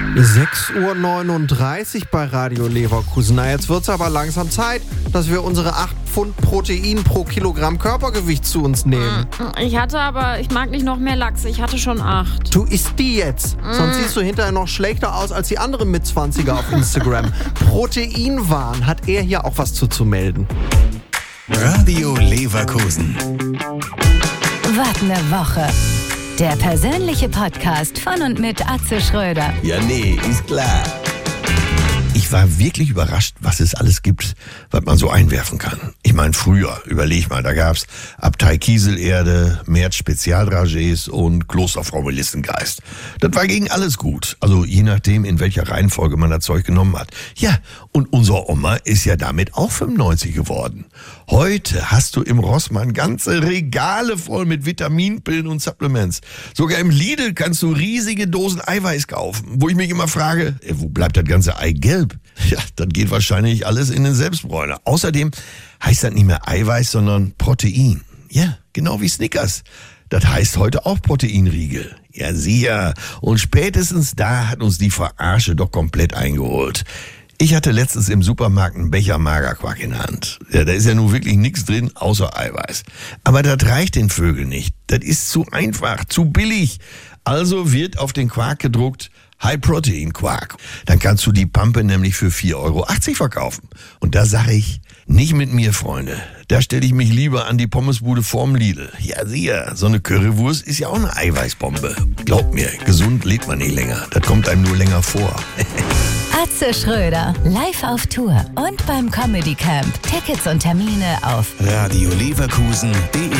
6:39 Uhr bei Radio Leverkusen. Na, jetzt wird's aber langsam Zeit, dass wir unsere 8 Pfund Protein pro Kilogramm Körpergewicht zu uns nehmen. Ich mag nicht noch mehr Lachs. Ich hatte schon 8. Du isst die jetzt, sonst siehst du hinterher noch schlechter aus als die anderen Mitzwanziger auf Instagram. Proteinwahn, hat er hier auch was zu melden? Radio Leverkusen. Wart eine Woche. Der persönliche Podcast von und mit Atze Schröder. Ja, nee, ist klar. Ich war wirklich überrascht, was es alles gibt, was man so einwerfen kann. Ich meine, früher, überleg mal, da gab's Abtei Kieselerde, Merz Spezialdragés und Klosterfrau Melissengeist. Das war gegen alles gut. Also je nachdem, in welcher Reihenfolge man das Zeug genommen hat. Ja, und unsere Oma ist ja damit auch 95 geworden. Heute hast du im Rossmann ganze Regale voll mit Vitaminpillen und Supplements. Sogar im Lidl kannst du riesige Dosen Eiweiß kaufen. Wo ich mich immer frage, wo bleibt das ganze Eigelb? Ja, das geht wahrscheinlich alles in den Selbstbräuner. Außerdem heißt das nicht mehr Eiweiß, sondern Protein. Ja, genau wie Snickers. Das heißt heute auch Proteinriegel. Ja, sicher. Und spätestens da hat uns die Verarsche doch komplett eingeholt. Ich hatte letztens im Supermarkt einen Becher Magerquark in der Hand. Ja, da ist ja nun wirklich nichts drin, außer Eiweiß. Aber das reicht den Vögeln nicht. Das ist zu einfach, zu billig. Also wird auf den Quark gedruckt, High-Protein-Quark. Dann kannst du die Pampe nämlich für 4,80 Euro verkaufen. Und da sage ich, nicht mit mir, Freunde. Da stelle ich mich lieber an die Pommesbude vorm Lidl. Ja, sicher, so eine Currywurst ist ja auch eine Eiweißbombe. Glaubt mir, gesund lebt man nicht länger. Das kommt einem nur länger vor. Atze Schröder, live auf Tour und beim Comedy Camp. Tickets und Termine auf radioleverkusen.de